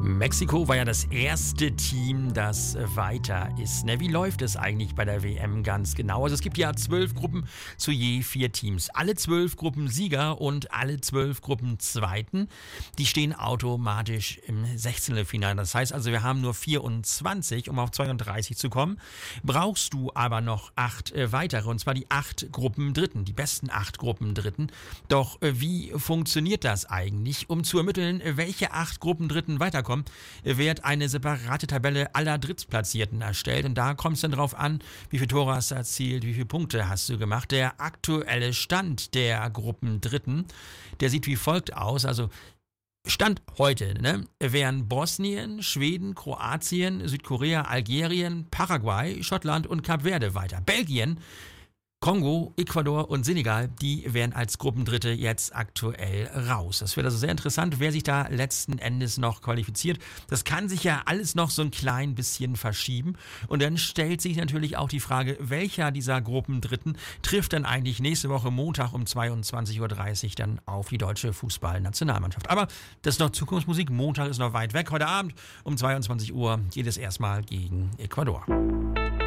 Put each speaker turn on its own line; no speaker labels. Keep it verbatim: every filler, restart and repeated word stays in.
Mexiko war ja das erste Team, das weiter ist. Ne, wie läuft es eigentlich bei der W M ganz genau? Also es gibt ja zwölf Gruppen zu je vier Teams. Alle zwölf Gruppensieger und alle zwölf Gruppenzweiten, die stehen automatisch im Sechzehntelfinale. Das heißt also, wir haben nur vierundzwanzig, um auf zweiunddreißig zu kommen. Brauchst du aber noch acht äh, weitere, und zwar die acht Gruppendritten, die besten acht Gruppendritten. Doch äh, wie funktioniert das eigentlich? Um zu ermitteln, welche acht Gruppendritten weiterkommen, wird eine separate Tabelle aller Drittplatzierten erstellt. Und da kommt es dann drauf an, wie viele Tore hast du erzielt, wie viele Punkte hast du gemacht. Der aktuelle Stand der Gruppendritten, der sieht wie folgt aus. Also Stand heute, ne, wären Bosnien, Schweden, Kroatien, Südkorea, Algerien, Paraguay, Schottland und Kap Verde weiter. Belgien, Kongo, Ecuador und Senegal, die wären als Gruppendritte jetzt aktuell raus. Das wird also sehr interessant, wer sich da letzten Endes noch qualifiziert. Das kann sich ja alles noch so ein klein bisschen verschieben. Und dann stellt sich natürlich auch die Frage, welcher dieser Gruppendritten trifft dann eigentlich nächste Woche Montag um zweiundzwanzig Uhr dreißig dann auf die deutsche Fußballnationalmannschaft. Aber das ist noch Zukunftsmusik. Montag ist noch weit weg. Heute Abend um zweiundzwanzig Uhr geht es erstmal gegen Ecuador.